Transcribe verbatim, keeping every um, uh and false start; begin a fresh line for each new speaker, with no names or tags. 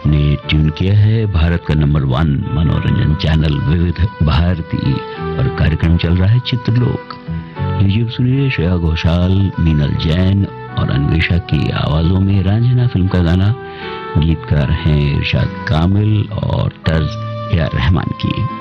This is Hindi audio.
आपने ट्यून किया है भारत का नंबर वन मनोरंजन चैनल विविध भारती और कार्यक्रम चल रहा है चित्रलोक। लीजिए सुनिए श्रेया घोषाल, मीनल जैन और अन्वेषा की आवाजों में रांझना फिल्म का गाना। गीतकार हैं इरशाद कामिल और तर्ज ए आर रहमान की।